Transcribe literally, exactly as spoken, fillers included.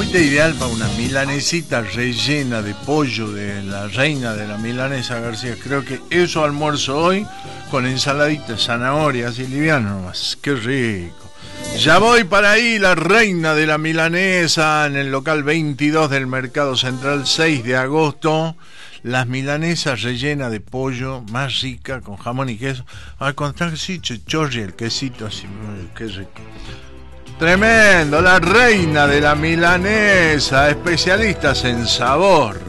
sopita ideal para una milanesita rellena de pollo de la reina de la milanesa García. Creo que eso almuerzo hoy con ensaladita, zanahoria, así liviano nomás. Qué rico. Ya voy para ahí, la reina de la milanesa, en el local veintidós del Mercado Central, seis de agosto. Las milanesas rellenas de pollo, más rica, con jamón y queso. Ay, con sí, chorri, el quesito así, qué rico. Tremendo, la reina de la milanesa, especialistas en sabor.